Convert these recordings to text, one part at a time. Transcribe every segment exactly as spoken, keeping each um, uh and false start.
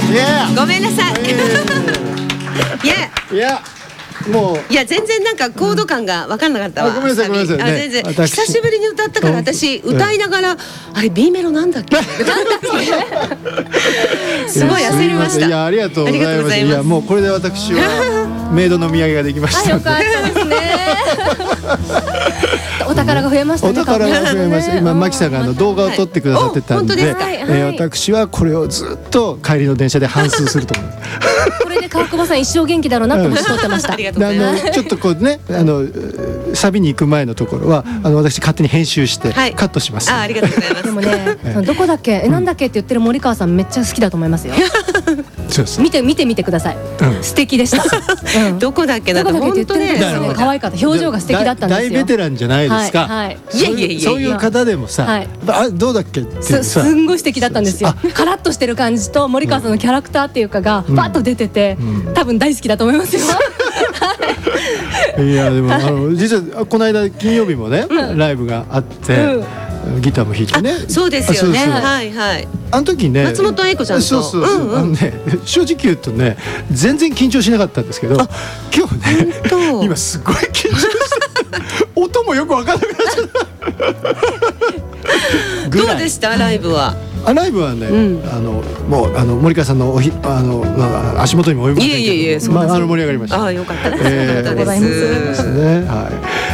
ごめんなさい。いやいやもういや全然なんかコード感が分かんなかったわ。 ごめんなさいごめんなさい。 あ全然久しぶりに歌ったから私歌いながらあれ B メロなんだっけ。すごい焦りました。 いやありがとうございます。いやもうこれで私はメイドの土産ができました。 よかったですね。お宝が増えましたね。 お宝が増えました。今マキさんがあの動画を撮ってくださってたんで、私はこれをずっと帰りの電車で反芻すると思う。 これで川久保さん一生元気だろうなと思って撮ってました。 ありがとうございます。 ちょっとこうねあのサビに行く前のところはあの私勝手に編集してカットします。 あありがとうございます。 でもねどこだっけえなんだっけって言ってる森川さんめっちゃ好きだと思いますよ。 そうそう見て見てみてください。素敵でした。 どこだっけどこだっけって言ってるんですよね。可愛かった表情が素敵だったんですよ。 大ベテランじゃないですか。 いやいやいやそういう方でもさあどうだっけってさすんごい素敵だったんですよ。カラッとしてる感じと森川さんのキャラクターっていうかがバッと出てて多分大好きだと思いますよ。 いやでもあの実はこの間金曜日もねライブがあってギターも弾いてね。 そうですよね。はいはい。 あの時ね松本英子ちゃんとそうそうそうあのね正直言うとね全然緊張しなかったんですけど今日ね今すごい緊張して音もよく分からなくなっちゃったどうでしたライブは。 あライブはね、うん、あのもうあの森川さんのおひあの、まあ、足元にも及びませんけど、いえいえいえ、まあ、あの盛り上がりました。 あよかったです。 えー、ありがとうございます。 ですね、はい、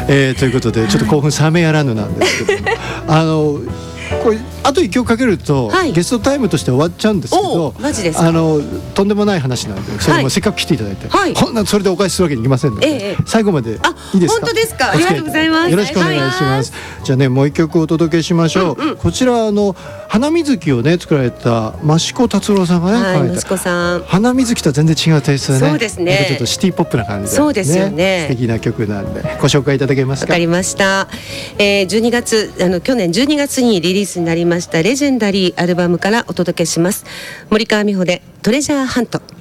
えー、ということでちょっと興奮冷めやらぬなんですけどあのこれあといっきょくかけると、はい、ゲストタイムとして終わっちゃうんですけどマジですか。 あのとんでもない話なんでそれもせっかく来ていただいて、はい、ほんなそれでお返しするわけにいきませんので、ええ、最後までいいですか。 本当ですか。ありがとうございます。 よろしくお願いします。じゃあねもう一曲お届けしましょう。うんうん、こちらあの花水木をね作られた益子達郎さんがね、 はい、益子さん花水木とは全然違うテイストでね。 そうですね。 ちょっとシティポップな感じで、ね、 そうですよね。 素敵な曲なんでご紹介いただけますか。 わかりました。えー、じゅうにがつあの去年じゅうにがつにリリースになりましたレジェンダリーアルバムからお届けします。森川美穂でトレジャーハント。